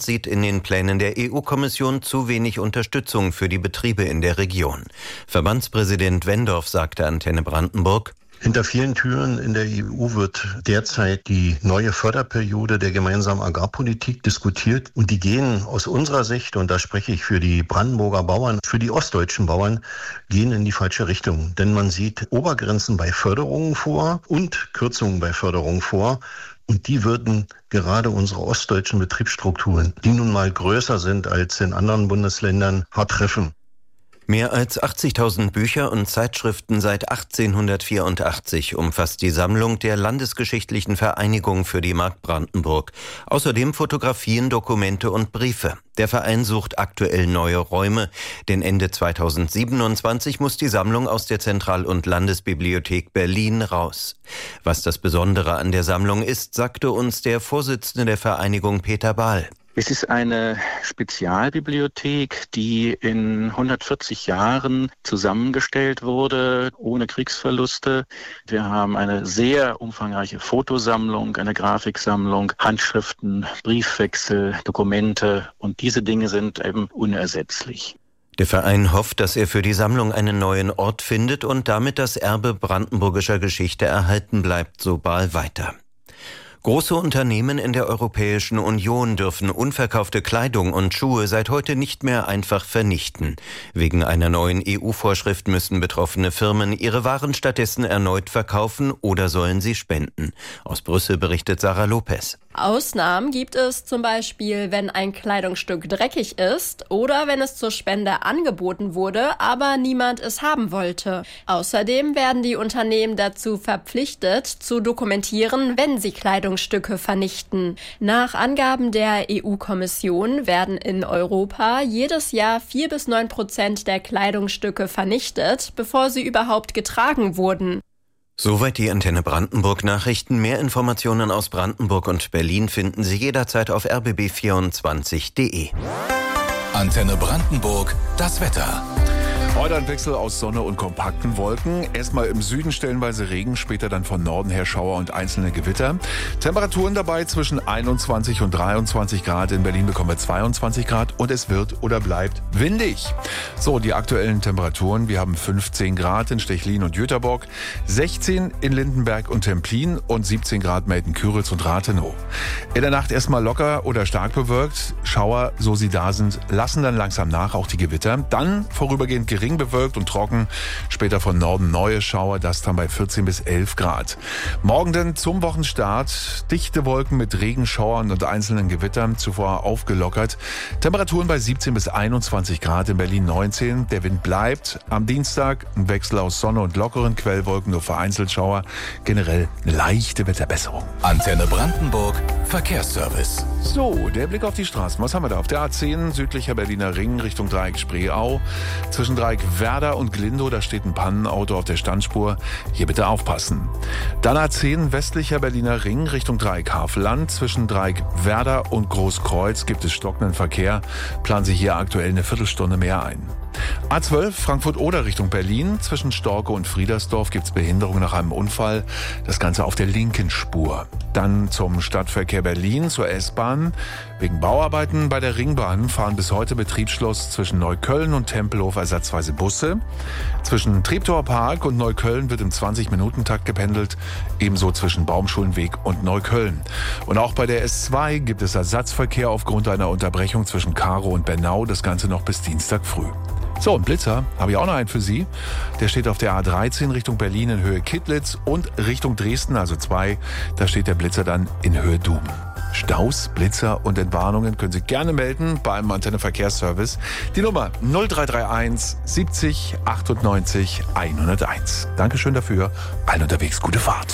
sieht in den Plänen der EU-Kommission zu wenig Unterstützung für die Betriebe in der Region. Verbandspräsident Wendorf sagte Antenne Brandenburg: Hinter vielen Türen in der EU wird derzeit die neue Förderperiode der gemeinsamen Agrarpolitik diskutiert. Und die gehen aus unserer Sicht, und da spreche ich für die Brandenburger Bauern, für die ostdeutschen Bauern, gehen in die falsche Richtung. Denn man sieht Obergrenzen bei Förderungen vor und Kürzungen bei Förderungen vor. Und die würden gerade unsere ostdeutschen Betriebsstrukturen, die nun mal größer sind als in anderen Bundesländern, hart treffen. Mehr als 80.000 Bücher und Zeitschriften seit 1884 umfasst die Sammlung der Landesgeschichtlichen Vereinigung für die Mark Brandenburg. Außerdem Fotografien, Dokumente und Briefe. Der Verein sucht aktuell neue Räume, denn Ende 2027 muss die Sammlung aus der Zentral- und Landesbibliothek Berlin raus. Was das Besondere an der Sammlung ist, sagte uns der Vorsitzende der Vereinigung Peter Bahl. Es ist eine Spezialbibliothek, die in 140 Jahren zusammengestellt wurde, ohne Kriegsverluste. Wir haben eine sehr umfangreiche Fotosammlung, eine Grafiksammlung, Handschriften, Briefwechsel, Dokumente, und diese Dinge sind eben unersetzlich. Der Verein hofft, dass er für die Sammlung einen neuen Ort findet und damit das Erbe brandenburgischer Geschichte erhalten bleibt, so Bahl weiter. Große Unternehmen in der Europäischen Union dürfen unverkaufte Kleidung und Schuhe seit heute nicht mehr einfach vernichten. Wegen einer neuen EU-Vorschrift müssen betroffene Firmen ihre Waren stattdessen erneut verkaufen oder sollen sie spenden. Aus Brüssel berichtet Sarah Lopez. Ausnahmen gibt es zum Beispiel, wenn ein Kleidungsstück dreckig ist oder wenn es zur Spende angeboten wurde, aber niemand es haben wollte. Außerdem werden die Unternehmen dazu verpflichtet, zu dokumentieren, wenn sie Kleidungsstücke vernichten. Nach Angaben der EU-Kommission werden in Europa jedes Jahr 4-9% der Kleidungsstücke vernichtet, bevor sie überhaupt getragen wurden. Soweit die Antenne Brandenburg Nachrichten. Mehr Informationen aus Brandenburg und Berlin finden Sie jederzeit auf rbb24.de. Antenne Brandenburg, das Wetter. Heute ein Wechsel aus Sonne und kompakten Wolken. Erstmal im Süden stellenweise Regen, später dann von Norden her Schauer und einzelne Gewitter. Temperaturen dabei zwischen 21 und 23 Grad. In Berlin bekommen wir 22 Grad und es wird oder bleibt windig. So, die aktuellen Temperaturen. Wir haben 15 Grad in Stechlin und Jüterbock, 16 in Lindenberg und Templin und 17 Grad Melden-Kyritz und Rathenow. In der Nacht erstmal locker oder stark bewölkt. Schauer, so sie da sind, lassen dann langsam nach, auch die Gewitter. Dann vorübergehend gering bewölkt und trocken. Später von Norden neue Schauer, das dann bei 14 bis 11 Grad. Morgen dann zum Wochenstart dichte Wolken mit Regenschauern und einzelnen Gewittern, zuvor aufgelockert. Temperaturen bei 17 bis 21 Grad, in Berlin 19. Der Wind bleibt. Am Dienstag ein Wechsel aus Sonne und lockeren Quellwolken, nur vereinzelt Schauer. Generell eine leichte Wetterbesserung. Antenne Brandenburg, Verkehrsservice. So, der Blick auf die Straßen. Was haben wir da? Auf der A10 südlicher Berliner Ring Richtung Dreieck Spreeau. Zwischen Dreieck Werder und Glindow, da steht ein Pannenauto auf der Standspur. Hier bitte aufpassen. Dann A10 westlicher Berliner Ring Richtung Dreieck Havelland. Zwischen Dreieck Werder und Großkreuz gibt es stockenden Verkehr. Planen Sie hier aktuell eine Viertelstunde mehr ein. A12 Frankfurt-Oder Richtung Berlin. Zwischen Storke und Friedersdorf gibt es Behinderung nach einem Unfall. Das Ganze auf der linken Spur. Dann zum Stadtverkehr Berlin, zur S-Bahn. Wegen Bauarbeiten bei der Ringbahn fahren bis heute Betriebsschluss zwischen Neukölln und Tempelhof ersatzweise Busse. Zwischen Treptower Park und Neukölln wird im 20-Minuten-Takt gependelt. Ebenso zwischen Baumschulenweg und Neukölln. Und auch bei der S2 gibt es Ersatzverkehr aufgrund einer Unterbrechung zwischen Karow und Bernau. Das Ganze noch bis Dienstag früh. So, ein Blitzer habe ich auch noch einen für Sie. Der steht auf der A13 Richtung Berlin in Höhe Kittlitz und Richtung Dresden, also 2. Da steht der Blitzer dann in Höhe Dum. Staus, Blitzer und Entwarnungen können Sie gerne melden beim Antenne Verkehrsservice. Die Nummer 0331 70 98 101. Dankeschön dafür. Allen unterwegs gute Fahrt.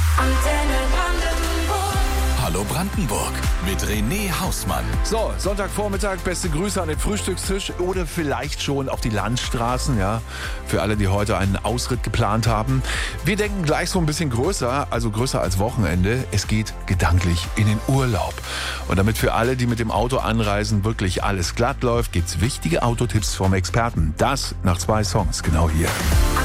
Hallo Brandenburg mit René Hausmann. So, Sonntagvormittag, beste Grüße an den Frühstückstisch oder vielleicht schon auf die Landstraßen, ja, für alle, die heute einen Ausritt geplant haben. Wir denken gleich so ein bisschen größer, also größer als Wochenende. Es geht gedanklich in den Urlaub. Und damit für alle, die mit dem Auto anreisen, wirklich alles glatt läuft, gibt's wichtige Autotipps vom Experten. Das nach 2 Songs, genau hier.